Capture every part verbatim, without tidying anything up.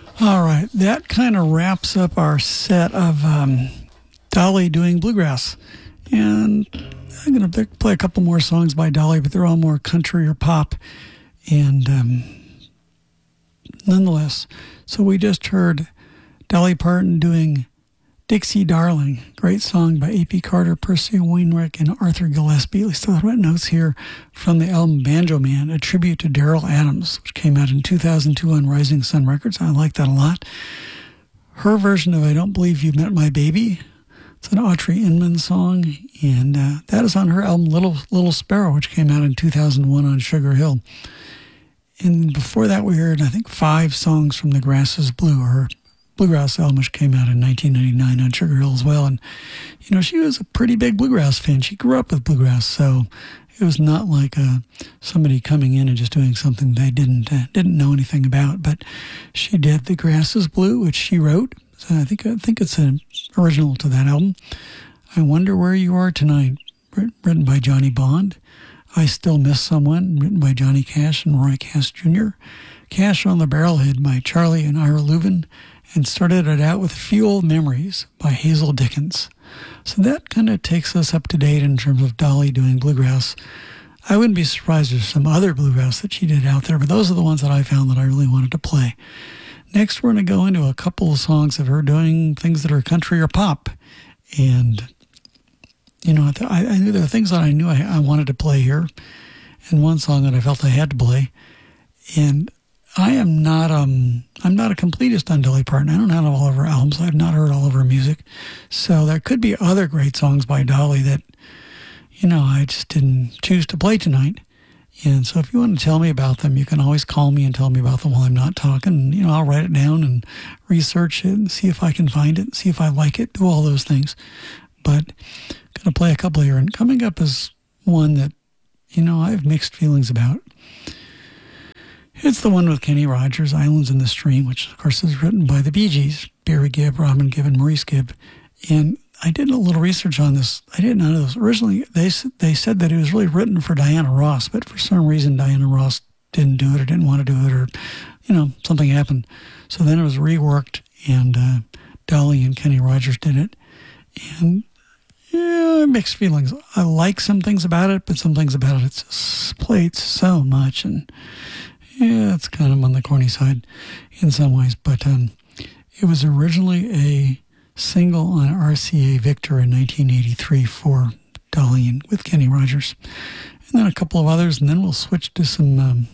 All right, that kind of wraps up our set of um, Dolly doing bluegrass. And I'm going to play a couple more songs by Dolly, but they're all more country or pop. And um, nonetheless, so we just heard Dolly Parton doing Dixie Darling, great song by A P Carter, Percy Wainwright, and Arthur Gillespie. At least I wrote notes here from the album Banjo Man, a tribute to Daryl Adams, which came out in two thousand two on Rising Sun Records. I like that a lot. Her version of I Don't Believe You Met My Baby, it's an Autry Inman song, and uh, that is on her album Little Little Sparrow, which came out in two thousand one on Sugar Hill. And before that, we heard, I think, five songs from The Grass is Blue, her bluegrass album, which came out in nineteen ninety-nine on Sugar Hill as well. And, you know, she was a pretty big bluegrass fan. She grew up with bluegrass, so it was not like uh, somebody coming in and just doing something they didn't uh, didn't know anything about. But she did The Grass is Blue, which she wrote. So I think I think it's an original to that album. I Wonder Where You Are Tonight, written by Johnny Bond. I Still Miss Someone, written by Johnny Cash and Roy Cass Junior Cash on the Barrelhead by Charlie and Ira Leuven, and started it out with A Few Old Memories by Hazel Dickens. So that kind of takes us up to date in terms of Dolly doing bluegrass. I wouldn't be surprised if there's some other bluegrass that she did out there, but those are the ones that I found that I really wanted to play. Next, we're going to go into a couple of songs of her doing things that are country or pop. And, you know, I, I knew there were things that I knew I, I wanted to play here, and one song that I felt I had to play. And I am not um I'm not a completist on Dolly Parton. I don't have all of her albums. I've not heard all of her music. So there could be other great songs by Dolly that, you know, I just didn't choose to play tonight. And so if you want to tell me about them, you can always call me and tell me about them while I'm not talking. You know, I'll write it down and research it and see if I can find it, see if I like it, do all those things. But I'm going to play a couple here. And coming up is one that, you know, I have mixed feelings about. It's the one with Kenny Rogers, Islands in the Stream, which, of course, is written by the Bee Gees, Barry Gibb, Robin Gibb, and Maurice Gibb. And I did a little research on this. I didn't know this. Originally, they they said that it was really written for Diana Ross, but for some reason, Diana Ross didn't do it or didn't want to do it, or, you know, something happened. So then it was reworked, and uh, Dolly and Kenny Rogers did it. And, yeah, mixed feelings. I like some things about it, but some things about it, it's just played so much, and yeah, it's kind of on the corny side in some ways, but um, it was originally a single on R C A Victor in nineteen eighty-three for Dolly and with Kenny Rogers, and then a couple of others, and then we'll switch to some um,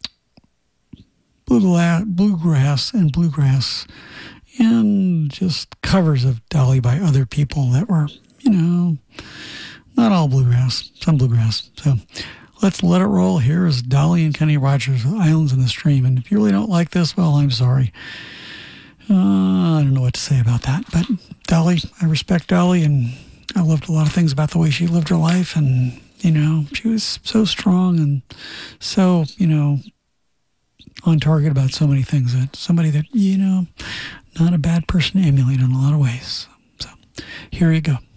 bluegrass and bluegrass and just covers of Dolly by other people that were, you know, not all bluegrass, some bluegrass. So let's let it roll. Here is Dolly and Kenny Rogers with Islands in the Stream. And if you really don't like this, well, I'm sorry. Uh, I don't know what to say about that. But Dolly, I respect Dolly, and I loved a lot of things about the way she lived her life. And, you know, she was so strong and so, you know, on target about so many things. That somebody that, you know, not a bad person to emulate in a lot of ways. So here you go.